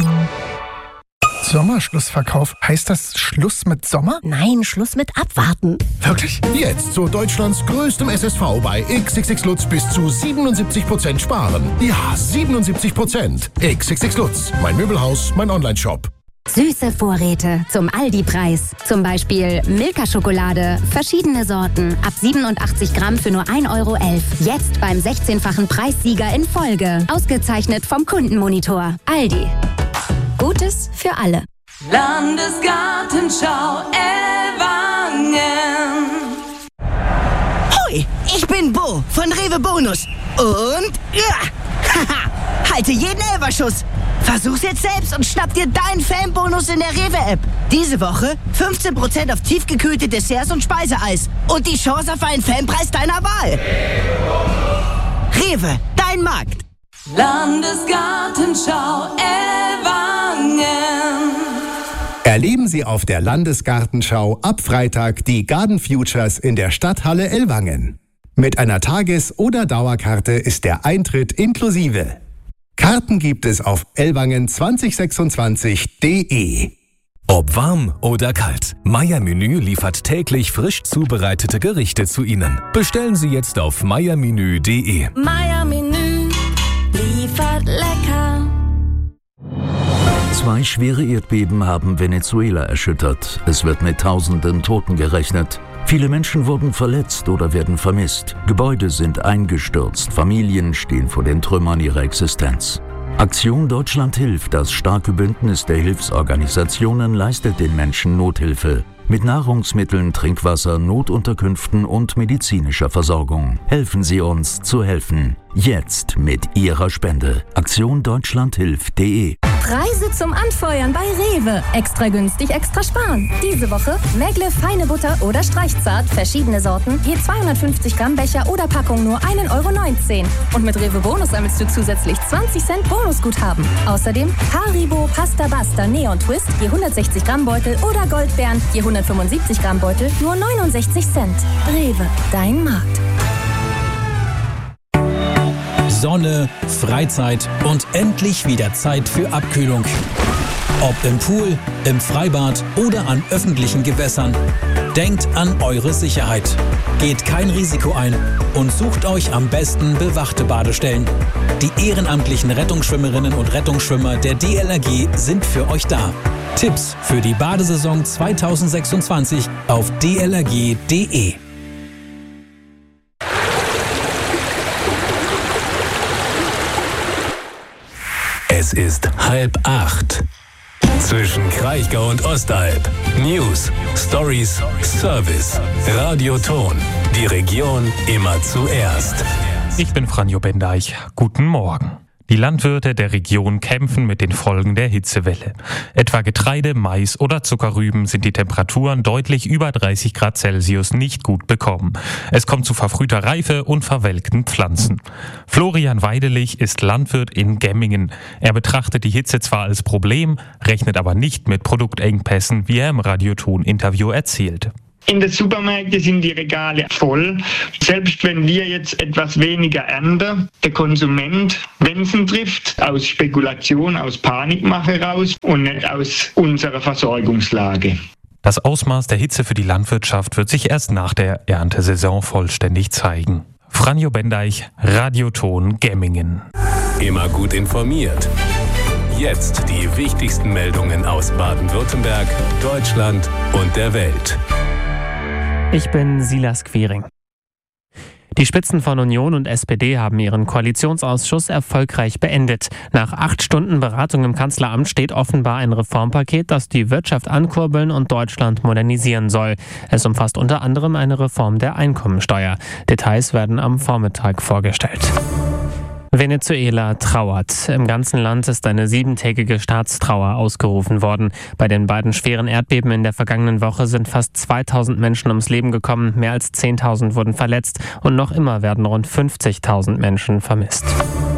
Sommerschlussverkauf. Heißt das Schluss mit Sommer? Nein, Schluss mit Abwarten. Wirklich? Jetzt zu Deutschlands größtem SSV bei XXX Lutz bis zu 77% sparen. Ja, 77%. XXX Lutz. Mein Möbelhaus, mein Onlineshop. Süße Vorräte zum Aldi-Preis. Zum Beispiel Milka-Schokolade, verschiedene Sorten, ab 87 Gramm für nur 1,11 Euro. Jetzt beim 16-fachen Preissieger in Folge. Ausgezeichnet vom Kundenmonitor. Aldi. Gutes für alle. Landesgartenschau Ellwangen. Hoi, ich bin Bo von Rewe Bonus. Und halte jeden Elferschuss. Versuch's jetzt selbst und schnapp dir deinen Fanbonus in der Rewe-App. Diese Woche 15% auf tiefgekühlte Desserts und Speiseeis. Und die Chance auf einen Fanpreis deiner Wahl. Rewe, dein Markt. Landesgartenschau Ellwangen. Erleben Sie auf der Landesgartenschau ab Freitag die Garden Futures in der Stadthalle Ellwangen. Mit einer Tages- oder Dauerkarte ist der Eintritt inklusive. Karten gibt es auf ellwangen2026.de. Ob warm oder kalt, Meier Menü liefert täglich frisch zubereitete Gerichte zu Ihnen. Bestellen Sie jetzt auf meiermenü.de. Meier Menü liefert lecker. 2 schwere Erdbeben haben Venezuela erschüttert. Es wird mit Tausenden Toten gerechnet. Viele Menschen wurden verletzt oder werden vermisst. Gebäude sind eingestürzt. Familien stehen vor den Trümmern ihrer Existenz. Aktion Deutschland hilft, das starke Bündnis der Hilfsorganisationen, leistet den Menschen Nothilfe. Mit Nahrungsmitteln, Trinkwasser, Notunterkünften und medizinischer Versorgung. Helfen Sie uns zu helfen. Jetzt mit Ihrer Spende. aktiondeutschlandhilft.de. Preise zum Anfeuern bei Rewe. Extra günstig, extra sparen. Diese Woche Megle feine Butter oder Streichzart, verschiedene Sorten, je 250 Gramm Becher oder Packung nur 1,19 Euro. Und mit Rewe Bonus sammelst du zusätzlich 20 Cent Bonusguthaben. Außerdem Haribo, Pasta Basta, Neon Twist, je 160 Gramm Beutel oder Goldbeeren, je 175 Gramm Beutel, nur 69 Cent. Rewe, dein Markt. Sonne, Freizeit und endlich wieder Zeit für Abkühlung. Ob im Pool, im Freibad oder an öffentlichen Gewässern. Denkt an eure Sicherheit. Geht kein Risiko ein und sucht euch am besten bewachte Badestellen. Die ehrenamtlichen Rettungsschwimmerinnen und Rettungsschwimmer der DLRG sind für euch da. Tipps für die Badesaison 2026 auf dlrg.de. Es ist 7:30. Zwischen Kraichgau und Ostalb. News, Stories, Service. Radioton. Die Region immer zuerst. Ich bin Franjo Bendeich. Guten Morgen. Die Landwirte der Region kämpfen mit den Folgen der Hitzewelle. Etwa Getreide, Mais oder Zuckerrüben sind die Temperaturen deutlich über 30 Grad Celsius nicht gut bekommen. Es kommt zu verfrühter Reife und verwelkten Pflanzen. Florian Weidelich ist Landwirt in Gemmingen. Er betrachtet die Hitze zwar als Problem, rechnet aber nicht mit Produktengpässen, wie er im Radioton-Interview erzählt. In den Supermärkten sind die Regale voll. Selbst wenn wir jetzt etwas weniger ernten, der Konsument, wenn es ihn trifft, aus Spekulation, aus Panikmache raus und nicht aus unserer Versorgungslage. Das Ausmaß der Hitze für die Landwirtschaft wird sich erst nach der Erntesaison vollständig zeigen. Franjo Bendeich, Radioton Gemmingen. Immer gut informiert. Jetzt die wichtigsten Meldungen aus Baden-Württemberg, Deutschland und der Welt. Ich bin Silas Quiring. Die Spitzen von Union und SPD haben ihren Koalitionsausschuss erfolgreich beendet. Nach 8 Stunden Beratung im Kanzleramt steht offenbar ein Reformpaket, das die Wirtschaft ankurbeln und Deutschland modernisieren soll. Es umfasst unter anderem eine Reform der Einkommensteuer. Details werden am Vormittag vorgestellt. Venezuela trauert. Im ganzen Land ist eine 7-tägige Staatstrauer ausgerufen worden. Bei den beiden schweren Erdbeben in der vergangenen Woche sind fast 2000 Menschen ums Leben gekommen, mehr als 10.000 wurden verletzt und noch immer werden rund 50.000 Menschen vermisst.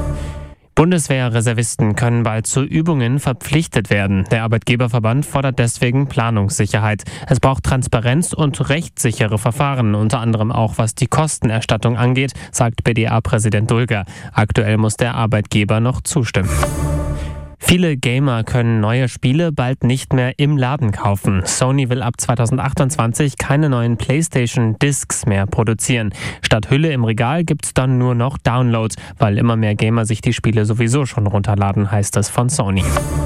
Bundeswehrreservisten können bald zu Übungen verpflichtet werden. Der Arbeitgeberverband fordert deswegen Planungssicherheit. Es braucht Transparenz und rechtssichere Verfahren, unter anderem auch was die Kostenerstattung angeht, sagt BDA-Präsident Dulger. Aktuell muss der Arbeitgeber noch zustimmen. Viele Gamer können neue Spiele bald nicht mehr im Laden kaufen. Sony will ab 2028 keine neuen PlayStation-Discs mehr produzieren. Statt Hülle im Regal gibt's dann nur noch Downloads, weil immer mehr Gamer sich die Spiele sowieso schon runterladen, heißt es von Sony.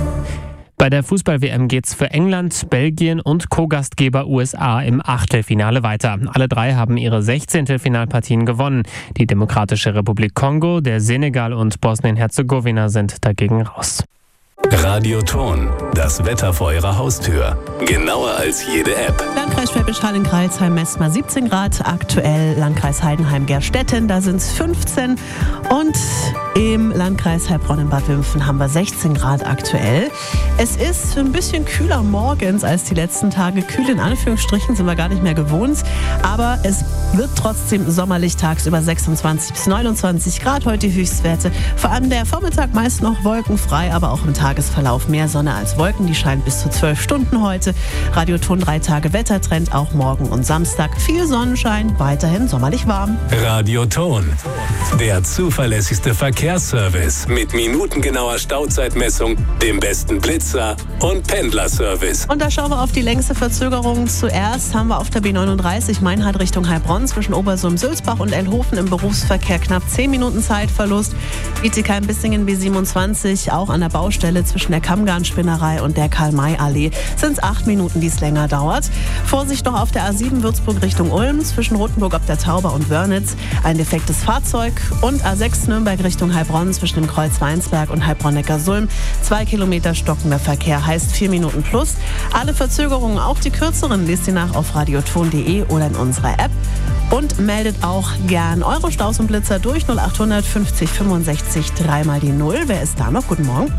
Bei der Fußball-WM geht's für England, Belgien und Co-Gastgeber USA im Achtelfinale weiter. Alle drei haben ihre 16. Finalpartien gewonnen. Die Demokratische Republik Kongo, der Senegal und Bosnien-Herzegowina sind dagegen raus. Radioton, das Wetter vor Ihrer Haustür. Genauer als jede App. Landkreis Schwäbisch Hall in Crailsheim messt mal 17 Grad. Aktuell Landkreis Heidenheim-Gerstetten, da sind es 15. Und im Landkreis Heilbronn in Bad Wimpfen haben wir 16 Grad aktuell. Es ist ein bisschen kühler morgens als die letzten Tage. Kühl in Anführungsstrichen sind wir gar nicht mehr gewohnt. Aber es wird trotzdem sommerlich, tagsüber 26 bis 29 Grad heute die Höchstwerte. Vor allem der Vormittag meist noch wolkenfrei, aber auch im Tagesverlauf mehr Sonne als Wolken. Die scheint bis zu 12 Stunden heute. Radioton 3 Tage Wettertrend, auch morgen und Samstag. Viel Sonnenschein, weiterhin sommerlich warm. Radioton, der zuverlässigste Verkehrsservice mit minutengenauer Stauzeitmessung, dem besten Blitzer und Pendlerservice. Und da schauen wir auf die längste Verzögerung. Zuerst haben wir auf der B39 Meinhard Richtung Heilbronn zwischen Obersulm-Sülzbach und Elhofen im Berufsverkehr knapp 10 Minuten Zeitverlust. Bietigheim-Bissingen B27 auch an der Baustelle zwischen der Kammgarnspinnerei und der Karl-May-Allee sind es 8 Minuten, die es länger dauert. Vorsicht noch auf der A7 Würzburg Richtung Ulm zwischen Rothenburg ob der Tauber und Wörnitz. Ein defektes Fahrzeug. Und A6 Nürnberg Richtung Heilbronn zwischen dem Kreuz Weinsberg und Heilbronn-Neckarsulm. 2 Kilometer stockender Verkehr heißt 4 Minuten plus. Alle Verzögerungen, auch die kürzeren, lest ihr nach auf radioton.de oder in unserer App. Und meldet auch gern eure Staus und Blitzer durch 0800 50 65 3 mal die 0. Wer ist da noch? Guten Morgen.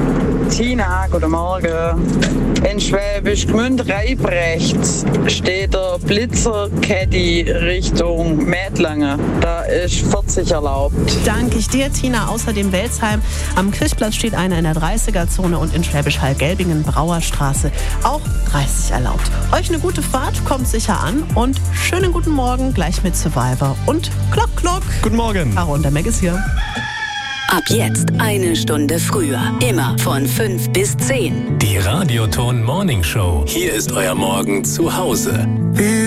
Tina, guten Morgen. In Schwäbisch Gmünd Reibrechts steht der Blitzercaddy Richtung Mädlange. Da ist 40 erlaubt. Danke ich dir, Tina. Außerdem Welzheim. Am Kirchplatz steht einer in der 30er-Zone und in Schwäbisch Hall-Gelbingen, Brauerstraße, auch 30 erlaubt. Euch eine gute Fahrt, kommt sicher an und schönen guten Morgen gleich mit Survivor und Klock, Klock. Guten Morgen. Aaron der Meg ist hier. Ab jetzt 1 Stunde früher. Immer von 5 bis 10. Die Radioton Morning Show. Hier ist euer Morgen zu Hause.